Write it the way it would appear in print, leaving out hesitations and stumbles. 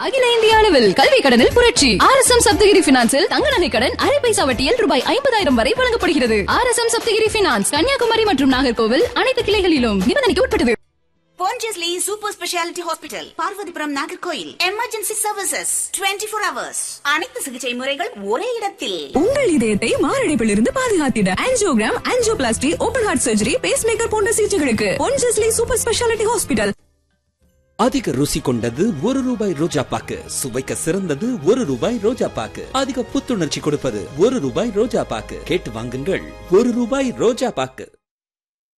அகில இந்திய அளவில் கல்வி கடனில் புரட்சி. RSM சப்தகிரி பினான்சில் தங்க நகை கடன் அரை பைசா வட்டியில் ரூபாய் 50,000 வரை வழங்கப்படுகிறது. RSM சப்தகிரி பினான்ஸ் கன்னியாகுமரி மற்றும் நாகர்கோவில் அனைத்து கிளைகளிலும் நிபந்தனைக்கு உட்பட்டது. Pondicherry Super Speciality Hospital, Parvathipuram Nagercoil. Emergency services 24 hours. அனைத்து சிகிச்சை முறைகள் ஒரே இடத்தில். உங்கள் இதயத்தை மாரடைப்பிலிருந்து பாதுகாத்திட angiogram, angioplasty, open heart surgery, base maker போன்ற சிகிச்சைகளுக்கு Pondicherry Super Speciality Hospital. அதிக ருசி கொண்டது ₹1 ரோஜா பாக்கு, சுவைக்க சிறந்தது ₹1 ரோஜா பாக்கு, அதிக புத்துணர்ச்சி கொடுப்பது ₹1 ரோஜா பாக்கு. கேட்டு வாங்குங்கள் ₹1 ரோஜா பாக்கு.